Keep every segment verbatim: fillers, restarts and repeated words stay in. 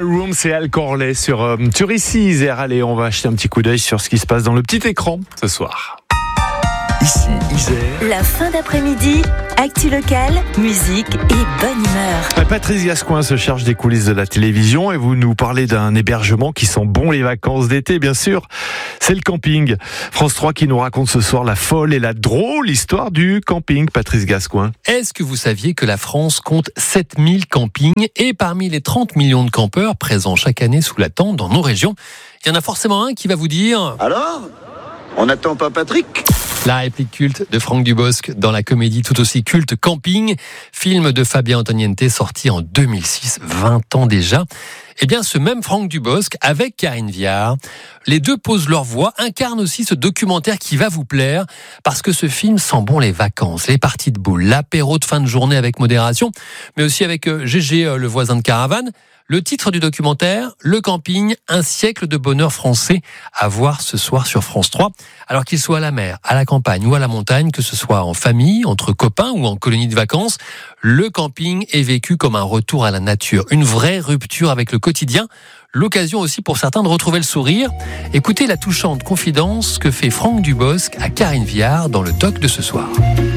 Ballroom, c'est Al Corley sur, euh, sur ici, Isère. Allez, on va jeter un petit coup d'œil sur ce qui se passe dans le petit écran ce soir. Ici, Isère. La fin d'après-midi, actu locale, musique et bonne humeur. Patrice Gascoin se charge des coulisses de la télévision et vous nous parlez d'un hébergement qui sent bon les vacances d'été, bien sûr. C'est le camping. France trois qui nous raconte ce soir la folle et la drôle histoire du camping. Patrice Gascoin. Est-ce que vous saviez que la France compte sept mille campings et parmi les trente millions de campeurs présents chaque année sous la tente dans nos régions, il y en a forcément un qui va vous dire... Alors ? On n'attend pas Patrick ? La réplique culte de Franck Dubosc dans la comédie tout aussi culte Camping, film de Fabien Antoniente sorti en deux mille six, vingt ans déjà. Eh bien, ce même Franck Dubosc, avec Karine Viard, les deux posent leur voix, incarnent aussi ce documentaire qui va vous plaire, parce que ce film sent bon les vacances, les parties de boules, l'apéro de fin de journée avec modération, mais aussi avec Gégé, le voisin de caravane. Le titre du documentaire, Le Camping, un siècle de bonheur français, à voir ce soir sur France trois. Alors qu'il soit à la mer, à la campagne ou à la montagne, que ce soit en famille, entre copains ou en colonie de vacances, le camping est vécu comme un retour à la nature, une vraie rupture avec le quotidien. L'occasion aussi pour certains de retrouver le sourire. Écoutez la touchante confidence que fait Franck Dubosc à Karine Viard dans le doc de ce soir.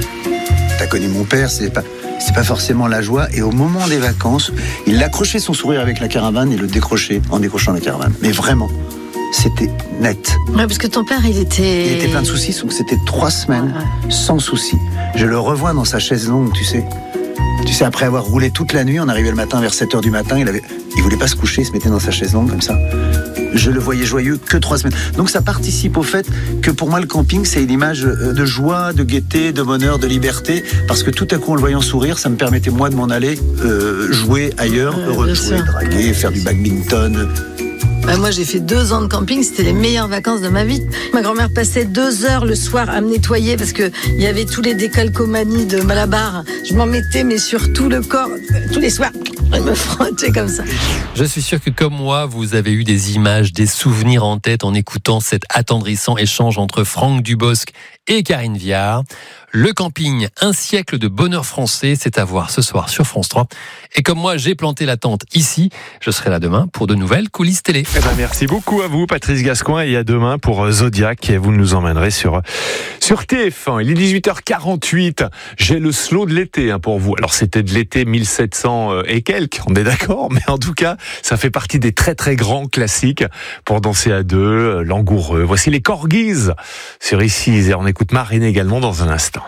T'as connu mon père, c'est pas... C'est pas forcément la joie. Et au moment des vacances, il accrochait son sourire avec la caravane et le décrochait en décrochant la caravane. Mais vraiment, c'était net. Ouais, parce que ton père, il était... Il était plein de soucis, donc c'était trois semaines ouais. sans soucis. Je le revois dans sa chaise longue, tu sais. Tu sais, après avoir roulé toute la nuit, on arrivait le matin vers sept heures du matin, il avait, il voulait pas se coucher, il se mettait dans sa chaise longue comme ça. Je le voyais joyeux que trois semaines. Donc ça participe au fait que pour moi le camping c'est une image de joie, de gaieté, de bonheur, de liberté, parce que tout à coup en le voyant sourire, ça me permettait moi de m'en aller euh, jouer ailleurs, euh, heureux de jouer, sûr. draguer, faire du badminton. Bah moi j'ai fait deux ans de camping, c'était les meilleures vacances de ma vie. Ma grand-mère passait deux heures le soir à me nettoyer parce que il y avait tous les décalcomanies de Malabar. Je m'en mettais mais sur tout le corps, tous les soirs. Elle me frottait comme ça. Je suis sûr que comme moi, vous avez eu des images, des souvenirs en tête en écoutant cet attendrissant échange entre Franck Dubosc et Karine Viard. Le camping, un siècle de bonheur français, c'est à voir ce soir sur France trois. Et comme moi, j'ai planté la tente ici, je serai là demain pour de nouvelles coulisses télé. Eh ben merci beaucoup à vous, Patrice Gascoin, et à demain pour Zodiac. Et vous nous emmènerez sur, sur T F un. Il est dix-huit heures quarante-huit. J'ai le slow de l'été hein, pour vous. Alors c'était de l'été mille sept cents et quelques, on est d'accord, mais en tout cas, ça fait partie des très très grands classiques pour danser à deux, langoureux. Voici les Corgis sur ici. Et on écoute Marine également dans un instant.